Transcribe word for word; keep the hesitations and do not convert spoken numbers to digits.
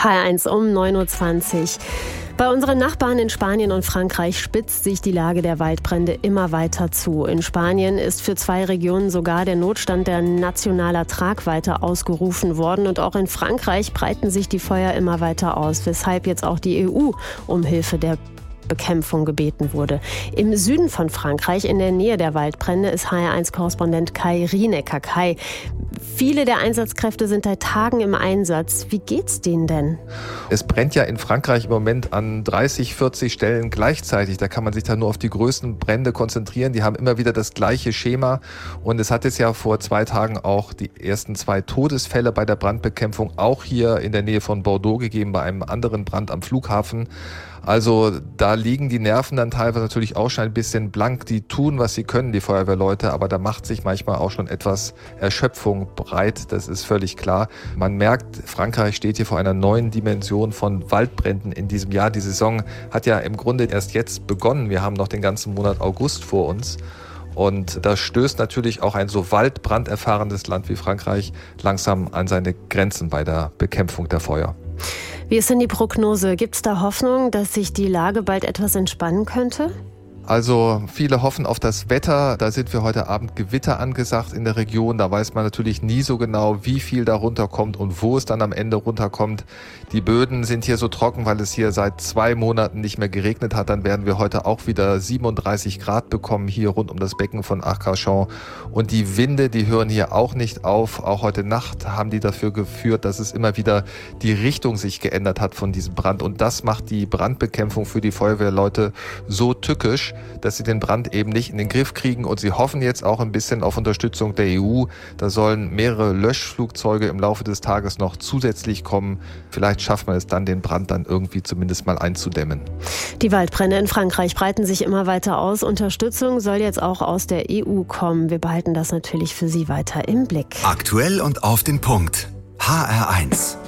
H R eins um neun Uhr zwanzig. Bei unseren Nachbarn in Spanien und Frankreich spitzt sich die Lage der Waldbrände immer weiter zu. In Spanien ist für zwei Regionen sogar der Notstand der nationaler Tragweite ausgerufen worden. Und auch in Frankreich breiten sich die Feuer immer weiter aus, weshalb jetzt auch die E U um Hilfe der Bekämpfung gebeten wurde. Im Süden von Frankreich, in der Nähe der Waldbrände, ist H R eins Korrespondent Kai Rienecker. Kai, viele der Einsatzkräfte sind seit Tagen im Einsatz. Wie geht's denen denn? Es brennt ja in Frankreich im Moment an dreißig, vierzig Stellen gleichzeitig. Da kann man sich dann nur auf die größten Brände konzentrieren. Die haben immer wieder das gleiche Schema. Und es hat jetzt ja vor zwei Tagen auch die ersten zwei Todesfälle bei der Brandbekämpfung auch hier in der Nähe von Bordeaux gegeben, bei einem anderen Brand am Flughafen. Also da liegen die Nerven dann teilweise natürlich auch schon ein bisschen blank. Die tun, was sie können, die Feuerwehrleute, aber da macht sich manchmal auch schon etwas Erschöpfung breit. Das ist völlig klar. Man merkt, Frankreich steht hier vor einer neuen Dimension von Waldbränden in diesem Jahr. Die Saison hat ja im Grunde erst jetzt begonnen. Wir haben noch den ganzen Monat August vor uns. Und das stößt natürlich auch ein so waldbranderfahrenes Land wie Frankreich langsam an seine Grenzen bei der Bekämpfung der Feuer. Wie ist denn die Prognose? Gibt es da Hoffnung, dass sich die Lage bald etwas entspannen könnte? Also viele hoffen auf das Wetter. Da sind wir heute Abend Gewitter angesagt in der Region. Da weiß man natürlich nie so genau, wie viel da runterkommt und wo es dann am Ende runterkommt. Die Böden sind hier so trocken, weil es hier seit zwei Monaten nicht mehr geregnet hat. Dann werden wir heute auch wieder siebenunddreißig Grad bekommen hier rund um das Becken von Arcachon. Und die Winde, die hören hier auch nicht auf. Auch heute Nacht haben die dafür geführt, dass es immer wieder die Richtung sich geändert hat von diesem Brand. Und das macht die Brandbekämpfung für die Feuerwehrleute so tückisch, dass sie den Brand eben nicht in den Griff kriegen. Und sie hoffen jetzt auch ein bisschen auf Unterstützung der E U. Da sollen mehrere Löschflugzeuge im Laufe des Tages noch zusätzlich kommen. Vielleicht schafft man es dann, den Brand dann irgendwie zumindest mal einzudämmen. Die Waldbrände in Frankreich breiten sich immer weiter aus. Unterstützung soll jetzt auch aus der E U kommen. Wir behalten das natürlich für Sie weiter im Blick. Aktuell und auf den Punkt. H R eins.